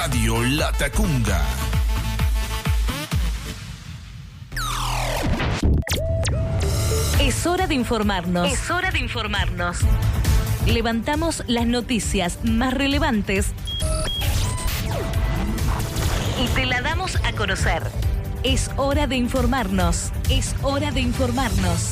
Radio Latacunga. Es hora de informarnos. Es hora de informarnos. Levantamos las noticias más relevantes y te la damos a conocer. Es hora de informarnos. Es hora de informarnos.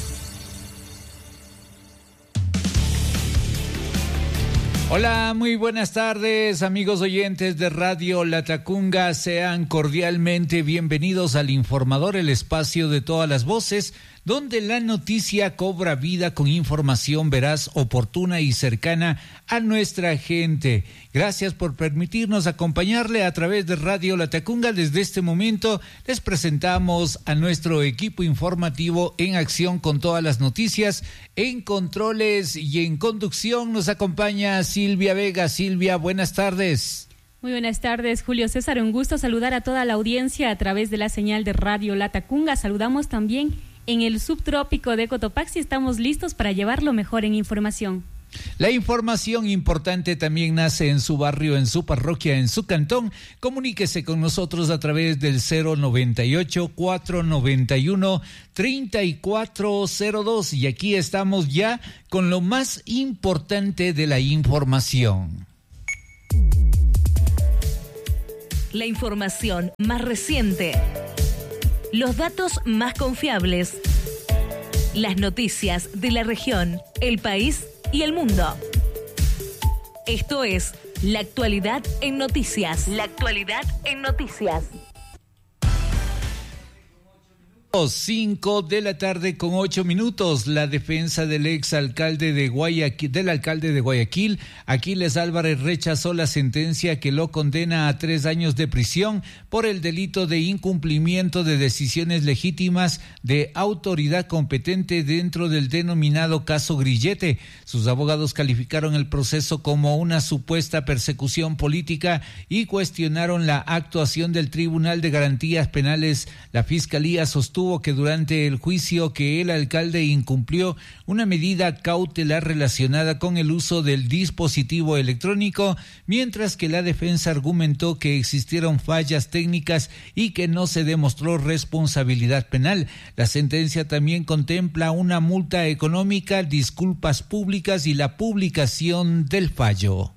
Hola, muy buenas tardes, amigos oyentes de Radio Latacunga. Sean cordialmente bienvenidos al Informador, el espacio de todas las voces, donde la noticia cobra vida con información veraz, oportuna y cercana a nuestra gente. Gracias por permitirnos acompañarle a través de Radio Latacunga. Desde este momento les presentamos a nuestro equipo informativo en acción con todas las noticias. En controles y en conducción nos acompaña Silvia Vega. Silvia, buenas tardes. Muy buenas tardes, Julio César. Un gusto saludar a toda la audiencia a través de la señal de Radio Latacunga. Saludamos también en el subtrópico de Cotopaxi. Estamos listos para llevar lo mejor en información. La información importante también nace en su barrio, en su parroquia, en su cantón. Comuníquese con nosotros a través del 098-491-3402. Y aquí estamos ya con lo más importante de la información. La información más reciente. Los datos más confiables. Las noticias de la región, el país y el mundo. Esto es La Actualidad en Noticias. La Actualidad en Noticias. 5 de la tarde con 8 minutos. La defensa del exalcalde de Guayaquil, del alcalde de Guayaquil, Aquiles Álvarez, rechazó la sentencia que lo condena a 3 años de prisión por el delito de incumplimiento de decisiones legítimas de autoridad competente dentro del denominado caso Grillete. Sus abogados calificaron el proceso como una supuesta persecución política y cuestionaron la actuación del Tribunal de Garantías Penales. La Fiscalía sostuvo que durante el juicio que el alcalde incumplió una medida cautelar relacionada con el uso del dispositivo electrónico, mientras que la defensa argumentó que existieron fallas técnicas y que no se demostró responsabilidad penal. La sentencia también contempla una multa económica, disculpas públicas y la publicación del fallo.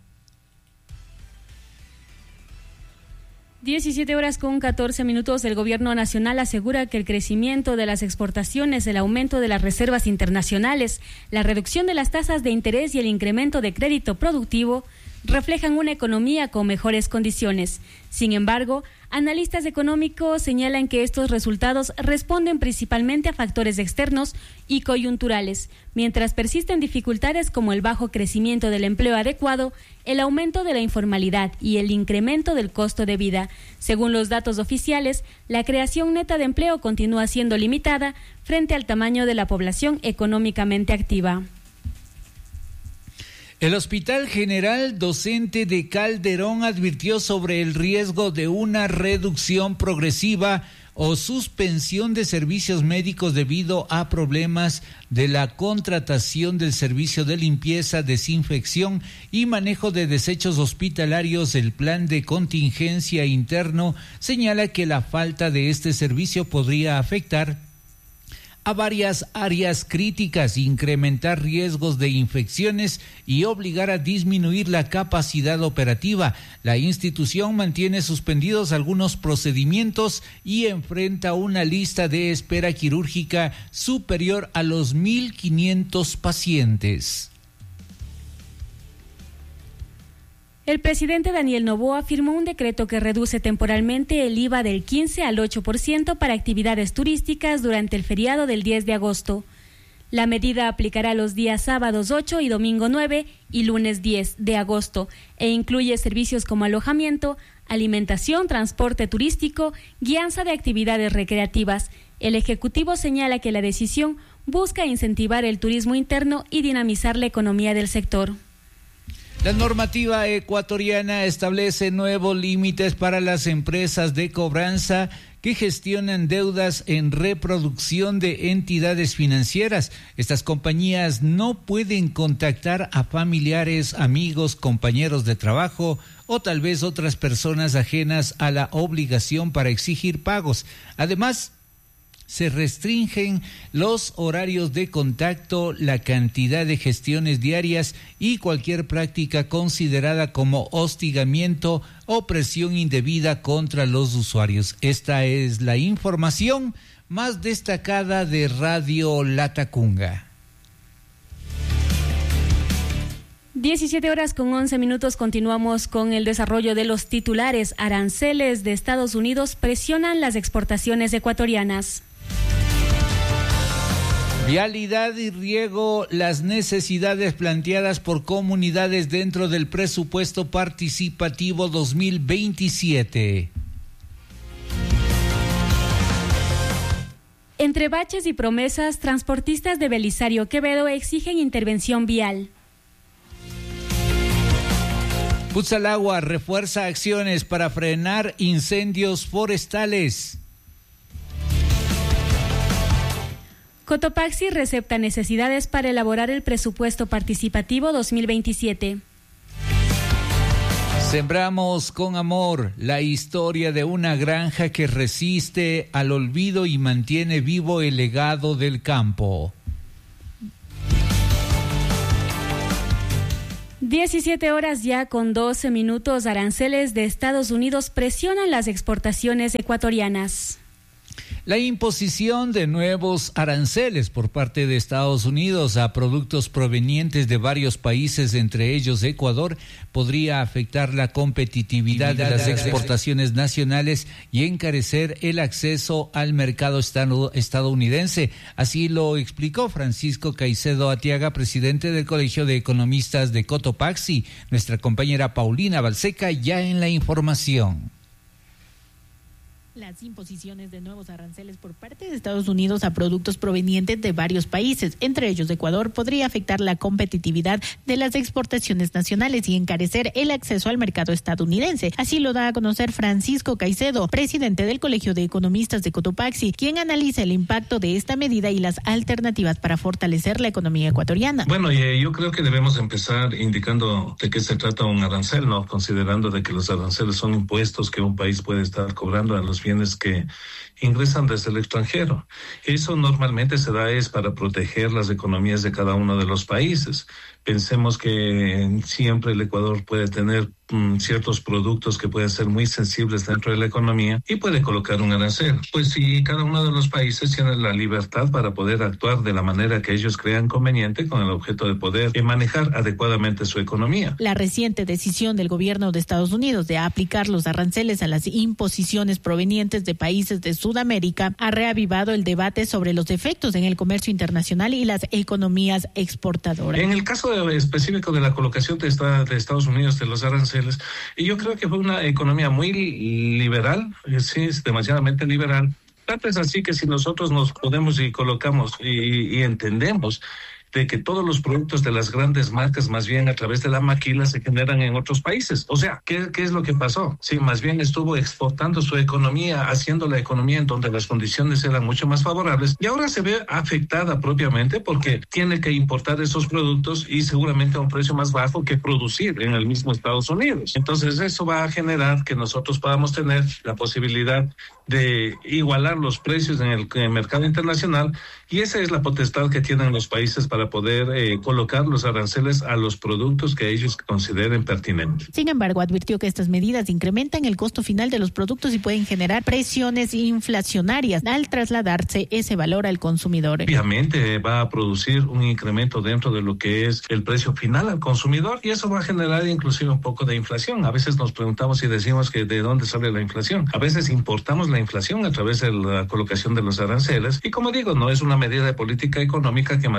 17:14. El Gobierno Nacional asegura que el crecimiento de las exportaciones, el aumento de las reservas internacionales, la reducción de las tasas de interés y el incremento de crédito productivo reflejan una economía con mejores condiciones. Sin embargo, analistas económicos señalan que estos resultados responden principalmente a factores externos y coyunturales, mientras persisten dificultades como el bajo crecimiento del empleo adecuado, el aumento de la informalidad y el incremento del costo de vida. Según los datos oficiales, la creación neta de empleo continúa siendo limitada frente al tamaño de la población económicamente activa. El Hospital General Docente de Calderón advirtió sobre el riesgo de una reducción progresiva o suspensión de servicios médicos debido a problemas de la contratación del servicio de limpieza, desinfección y manejo de desechos hospitalarios. El plan de contingencia interno señala que la falta de este servicio podría afectar a varias áreas críticas, incrementar riesgos de infecciones y obligar a disminuir la capacidad operativa. La institución mantiene suspendidos algunos procedimientos y enfrenta una lista de espera quirúrgica superior a los 1,500 pacientes. El presidente Daniel Noboa firmó un decreto que reduce temporalmente el IVA del 15 al 8% para actividades turísticas durante el feriado del 10 de agosto. La medida aplicará los días sábados 8 y domingo 9 y lunes 10 de agosto e incluye servicios como alojamiento, alimentación, transporte turístico, guianza de actividades recreativas. El Ejecutivo señala que la decisión busca incentivar el turismo interno y dinamizar la economía del sector. La normativa ecuatoriana establece nuevos límites para las empresas de cobranza que gestionan deudas en reproducción de entidades financieras. Estas compañías no pueden contactar a familiares, amigos, compañeros de trabajo o tal vez otras personas ajenas a la obligación para exigir pagos. Además, se restringen los horarios de contacto, la cantidad de gestiones diarias y cualquier práctica considerada como hostigamiento o presión indebida contra los usuarios. Esta es la información más destacada de Radio Latacunga. 17:11. Continuamos con el desarrollo de los titulares. Aranceles de Estados Unidos presionan las exportaciones ecuatorianas. Vialidad y riego, las necesidades planteadas por comunidades dentro del presupuesto participativo 2027. Entre baches y promesas, transportistas de Belisario Quevedo exigen intervención vial. Putsalagua refuerza acciones para frenar incendios forestales. Cotopaxi recepta necesidades para elaborar el presupuesto participativo 2027. Sembramos con amor la historia de una granja que resiste al olvido y mantiene vivo el legado del campo. 17:12. Aranceles de Estados Unidos presionan las exportaciones ecuatorianas. La imposición de nuevos aranceles por parte de Estados Unidos a productos provenientes de varios países, entre ellos Ecuador, podría afectar la competitividad de las exportaciones nacionales y encarecer el acceso al mercado estadounidense. Así lo explicó Francisco Caicedo Atiaga, presidente del Colegio de Economistas de Cotopaxi. Nuestra compañera Paulina Balseca ya en la información. Las imposiciones de nuevos aranceles por parte de Estados Unidos a productos provenientes de varios países, entre ellos Ecuador, podría afectar la competitividad de las exportaciones nacionales y encarecer el acceso al mercado estadounidense. Así lo da a conocer Francisco Caicedo, presidente del Colegio de Economistas de Cotopaxi, quien analiza el impacto de esta medida y las alternativas para fortalecer la economía ecuatoriana. Bueno, yo creo que debemos empezar indicando de qué se trata un arancel, ¿no? Considerando de que los aranceles son impuestos que un país puede estar cobrando a los bienes que ingresan desde el extranjero. Eso normalmente se da es para proteger las economías de cada uno de los países. Pensemos que siempre el Ecuador puede tener ciertos productos que pueden ser muy sensibles dentro de la economía y puede colocar un arancel. Pues sí, cada uno de los países tiene la libertad para poder actuar de la manera que ellos crean conveniente con el objeto de poder manejar adecuadamente su economía. La reciente decisión del gobierno de Estados Unidos de aplicar los aranceles a las imposiciones provenientes de países de Sudamérica ha reavivado el debate sobre los efectos en el comercio internacional y las economías exportadoras. En el caso específico de la colocación de Estados Unidos de los aranceles, y yo creo que fue una economía muy liberal, sí, es demasiadamente liberal. Tanto es así que si nosotros nos podemos y colocamos y entendemos de que todos los productos de las grandes marcas, más bien a través de la maquila, se generan en otros países. O sea, ¿qué es lo que pasó? Sí, más bien estuvo exportando su economía, haciendo la economía en donde las condiciones eran mucho más favorables, y ahora se ve afectada propiamente porque tiene que importar esos productos y seguramente a un precio más bajo que producir en el mismo Estados Unidos. Entonces eso va a generar que nosotros podamos tener la posibilidad de igualar los precios en el mercado internacional, y esa es la potestad que tienen los países para poder colocar los aranceles a los productos que ellos consideren pertinentes. Sin embargo, advirtió que estas medidas incrementan el costo final de los productos y pueden generar presiones inflacionarias al trasladarse ese valor al consumidor. Obviamente va a producir un incremento dentro de lo que es el precio final al consumidor, y eso va a generar inclusive un poco de inflación. A veces nos preguntamos y decimos que de dónde sale la inflación. A veces importamos la inflación a través de la colocación de los aranceles, y como digo, no es una medida de política económica, que más bien lo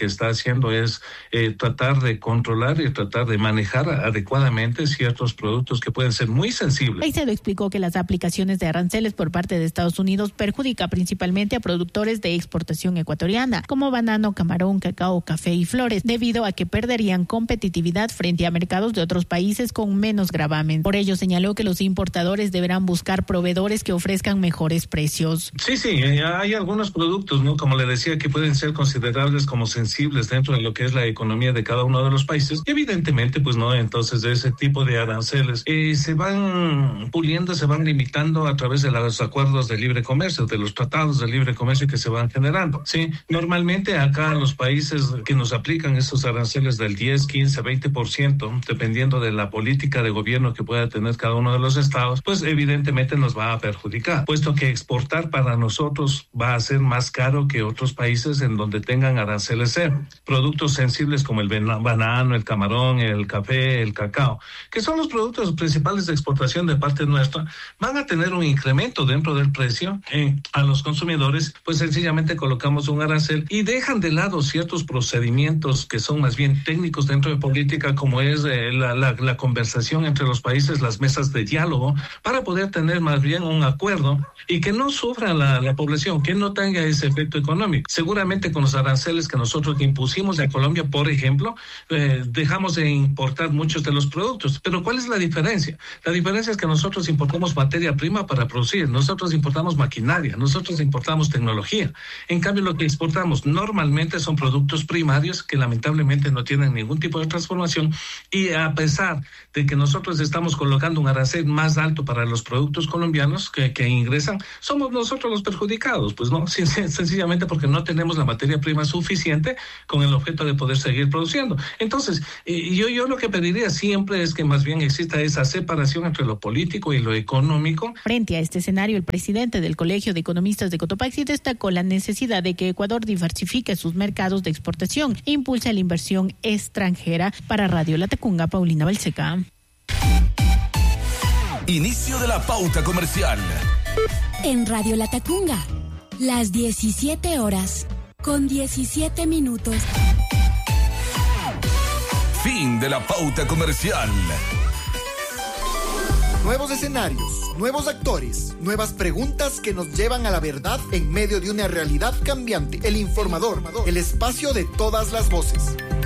que está haciendo es tratar de controlar y tratar de manejar adecuadamente ciertos productos que pueden ser muy sensibles. Caicedo explicó que las aplicaciones de aranceles por parte de Estados Unidos perjudica principalmente a productores de exportación ecuatoriana, como banano, camarón, cacao, café y flores, debido a que perderían competitividad frente a mercados de otros países con menos gravamen. Por ello señaló que los importadores deberán buscar proveedores que ofrezcan mejores precios. Sí, hay algunos productos, ¿no? Como le decía, que pueden ser considerables como sensibles dentro de lo que es la economía de cada uno de los países. Y evidentemente, pues no, entonces de ese tipo de aranceles se van puliendo, se van limitando a través de los acuerdos de libre comercio, de los tratados de libre comercio que se van generando. Sí, normalmente acá los países que nos aplican esos aranceles del 10, 15, 20%, dependiendo de la política de gobierno que pueda tener cada uno de los estados, pues evidentemente nos va a perjudicar, puesto que exportar para nosotros va a ser más caro que otros países en donde tengan aranceles cero. Productos sensibles como el banano, el camarón, el café, el cacao, que son los productos principales de exportación de parte nuestra, van a tener un incremento dentro del precio. A los consumidores, pues sencillamente colocamos un arancel y dejan de lado ciertos procedimientos que son más bien técnicos dentro de política, como es la conversación entre los países, las mesas de diálogo, para poder tener más bien un acuerdo y que no sufra la población, que no tenga ese efecto económico. Seguramente con los aranceles que nosotros impusimos a Colombia, por ejemplo, dejamos de importar muchos de los productos. Pero ¿cuál es la diferencia? La diferencia es que nosotros importamos materia prima para producir, nosotros importamos maquinaria, nosotros importamos tecnología. En cambio, lo que exportamos normalmente son productos primarios que lamentablemente no tienen ningún tipo de transformación, y a pesar de que nosotros estamos colocando un arancel más alto para los productos colombianos que ingresan, somos nosotros los perjudicados, pues no, sencillamente porque no tenemos la materia prima suficiente con el objeto de poder seguir produciendo. Entonces, yo lo que pediría siempre es que más bien exista esa separación entre lo político y lo económico. Frente a este escenario, el presidente del Colegio de Economistas de Cotopaxi destacó la necesidad de que Ecuador diversifique sus mercados de exportación e impulse la inversión extranjera. Para Radio Latacunga, Paulina Balseca. Inicio de la pauta comercial. En Radio Latacunga, las 17 horas con 17 minutos. Fin de la pauta comercial. Nuevos escenarios, nuevos actores, nuevas preguntas que nos llevan a la verdad en medio de una realidad cambiante. El Informador, el espacio de todas las voces.